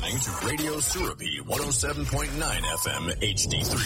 listening to Radio Surabhi 107.9 FM HD3.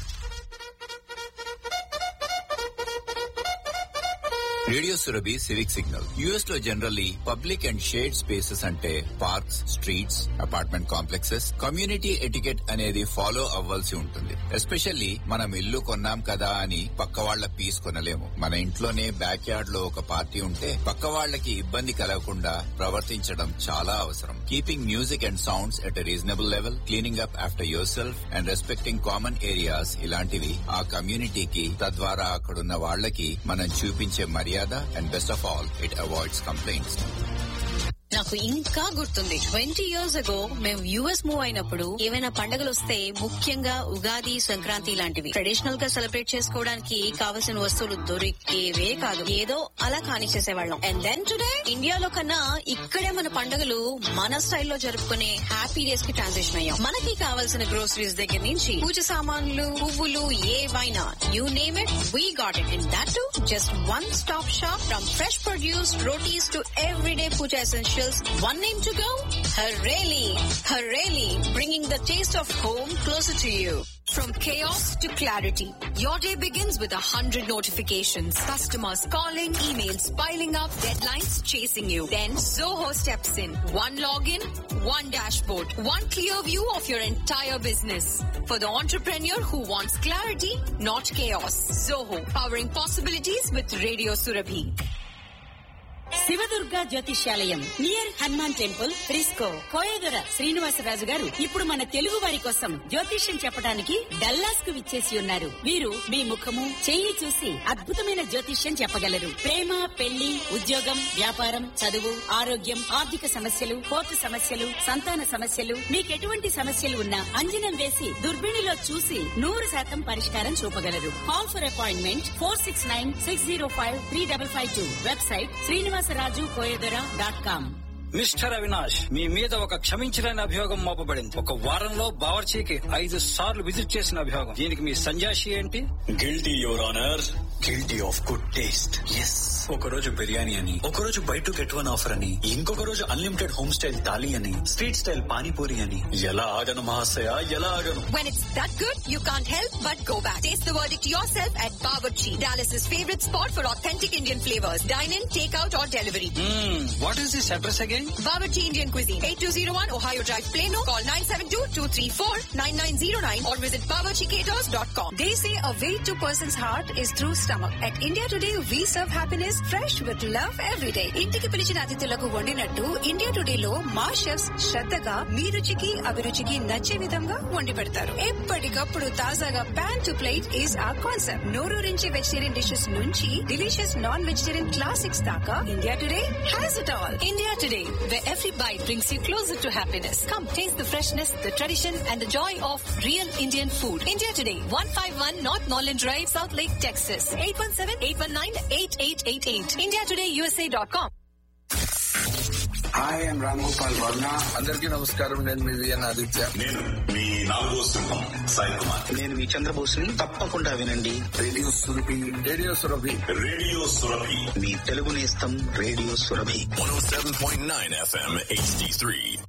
Radio Surabhi civic signal. US లో generally public and shade spaces అంటే parks, streets, apartment complexes, community etiquette అనేది follow అవ్వాల్సి ఉంటుంది. Especially మనం ఇల్లు కొన్నాం కదా అని పక్క వాళ్ల పీస్ కొనలేము. మన ఇంట్లోనే బ్యాక్ యార్డ్ లో ఒక పార్టీ ఉంటే పక్క వాళ్లకి ఇబ్బంది కలగకుండా ప్రవర్తించడం చాలా అవసరం. Keeping music and sounds at a reasonable level, cleaning up after your self and respecting common areas, ఇలాంటివి ఆ కమ్యూనిటీకి, తద్వారా అక్కడున్న వాళ్లకి మనం చూపించే మర్యాద. And best of all, it avoids complaints. నాకు ఇంకా గుర్తుంది 20 years ago మేము యుఎస్ మూవ్ అయినప్పుడు ఏవైనా పండుగలు వస్తే, ముఖ్యంగా ఉగాది, సంక్రాంతి లాంటివి ట్రెడిషనల్ గా సెలబ్రేట్ చేసుకోవడానికి కావలసిన వస్తువులు దొరికేవే కాదు. ఏదో అలా కానిచ్చేసేవాళ్ళం. అండ్ దెన్ టుడే ఇండియాలో కన్నా ఇక్కడే మన పండుగలు మన స్టైల్లో జరుపుకునే హ్యాపీ డేస్ కి ట్రాన్సిషన్ అయ్యాం. మనకి కావాల్సిన గ్రోసరీస్ దగ్గర నుంచి పూజ సామాన్లు, పువ్వులు, ఏవైనా you name it, we got it. And that to just one stop shop. From fresh produce, rotis to everyday puja essentials. One name to go? Hareli. Hareli, bringing the taste of home closer to you. From chaos to clarity, your day begins with 100 notifications. Customers calling, emails piling up, deadlines chasing you. Then Zoho steps in. One login, one dashboard, one clear view of your entire business. For the entrepreneur who wants clarity, not chaos. Zoho, powering possibilities with Radio Surabhi. Shiva Durga జ్యోతిష్యాలయం near Hanuman temple, Frisco, Koyadora Srinivasaraju గారు ఇప్పుడు మన తెలుగు వారి కోసం జ్యోతిష్యం చెప్పడానికి Dallas కు విచ్చేసి ఉన్నారు. వీరు మీ ముఖము, చెయ్యి చూసి అద్భుతమైన జ్యోతిష్యం చెప్పగలరు. ప్రేమ, పెళ్లి, ఉద్యోగం, వ్యాపారం, చదువు, ఆరోగ్యం, ఆర్థిక సమస్యలు, కోర్టు సమస్యలు, సంతాన సమస్యలు, మీకెటువంటి సమస్యలు ఉన్నా అంజనం వేసి దుర్బిణిలో చూసి 100% పరిష్కారం చూపగలరు. Call for appointment 469-605-3552. Website శ్రీనివాసరాజుకోయదొర.com. Mister Avinash, మీ మీద ఒక క్షమించలేని అభియోగం మోపబడింది. ఒక వారంలో బావర్చీకి 5 సార్లు విజిట్ చేసిన అభియోగం. దీనికి మీ సంజాషి ఏంటి? Guilty your honour, guilty of good taste. Yes, ఒక రోజు బిర్యానీ అని, ఒక రోజు by to get one offer అని, ఇంకొక రోజు అన్లిమిటెడ్ హోమ్ స్టైల్ థాలీ అని, స్ట్రీట్ స్టైల్ పానీపూరి అని. ఎలా ఆగను మహాశయ, ఎలా ఆగను? When it's that good, you can't help but go back. Taste the verdict yourself at Bawarchi, Dallas's favorite spot for authentic Indian flavors. Dine in, take out or delivery. What is this address again? Bawarchi Indian Cuisine, 8201 Ohio Drive, Plano. Call 972-234-9909 or visit bawarchicaters.com. They say a way to person's heart is through stomach. At India Today, we serve happiness fresh with love every day. ఇంటికి పిలిచిన అతిథులకు వండినట్టు India today లో మా chefs శ్రద్ధగా మీ రుచికి, అభిరుచికి నచ్చే విధంగా వండి పెడతారు. ఎప్పటికప్పుడు తాజాగా ప్యాన్ టు ప్లేట్ ఈజ్ ఆ కాన్సెప్ట్. నోరూరించి వెజిటేరియన్ డిషెస్ నుంచి డిలీషియస్ నాన్ వెజిటేరియన్ క్లాసిక్స్ దాకా India today has it all. India today, where every bite brings you closer to happiness. Come taste the freshness, the tradition and the joy of real Indian food. India Today, 151 North Norland Drive, South Lake, Texas. 817-819-8888. IndiaTodayUSA.com. Hi, I'm Ram Gopal Varma. అందరికీ నమస్కారం. నేను మీ VN Aditya. నేను మీ నాలుగో సింహం సాయి కుమార్. నేను మీ చంద్రబోస్ని. తప్పకుండా వినండి radio Surabhi. Radio Surabhi. Radio Surabhi, మీ తెలుగు నేస్తం రేడియో సురభి 107.9 FM HD3.